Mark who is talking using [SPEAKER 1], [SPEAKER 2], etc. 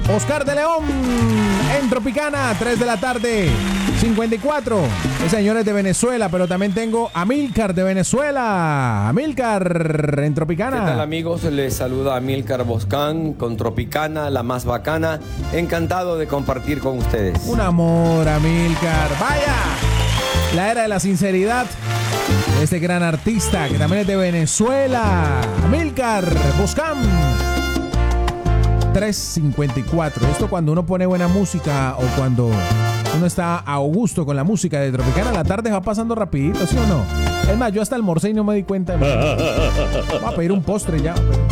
[SPEAKER 1] Oscar de León en Tropicana, 3 de la tarde, 54. El señor es de Venezuela, pero también tengo a Amílcar de Venezuela. Amílcar en Tropicana.
[SPEAKER 2] ¿Qué tal, amigos? Les saluda Amílcar Boscán con Tropicana, la más bacana. Encantado de compartir con ustedes.
[SPEAKER 1] Un amor, Amílcar. Vaya, la era de la sinceridad de este gran artista que también es de Venezuela. Amílcar Boscán. 3:54. Esto cuando uno pone buena música o cuando uno está a gusto con la música de Tropicana, la tarde va pasando rapidito, ¿sí o no? Es más, yo hasta almorcé y no me di cuenta. Voy a pedir un postre ya.